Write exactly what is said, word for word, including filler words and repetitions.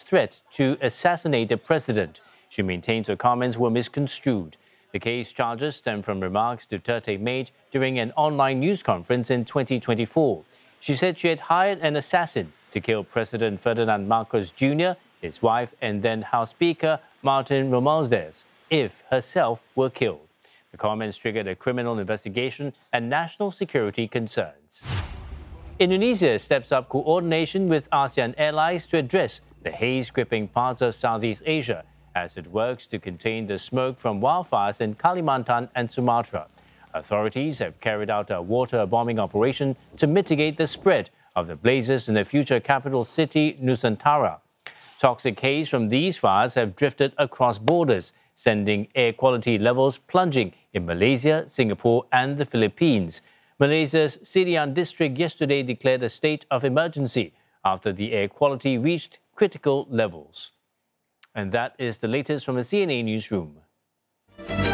threat to assassinate the president. She maintains her comments were misconstrued. The case charges stem from remarks Duterte made during an online news conference in twenty twenty-four. She said she had hired an assassin to kill President Ferdinand Marcos Junior, his wife, and then House Speaker Martin Romualdez, if herself were killed. The comments triggered a criminal investigation and national security concerns. Indonesia steps up coordination with ASEAN allies to address the haze gripping parts of Southeast Asia as it works to contain the smoke from wildfires in Kalimantan and Sumatra. Authorities have carried out a water bombing operation to mitigate the spread of the blazes in the future capital city, Nusantara. Toxic haze from these fires have drifted across borders, sending air quality levels plunging in Malaysia, Singapore, and the Philippines. Malaysia's Serian district yesterday declared a state of emergency after the air quality reached critical levels. And that is the latest from the C N A newsroom.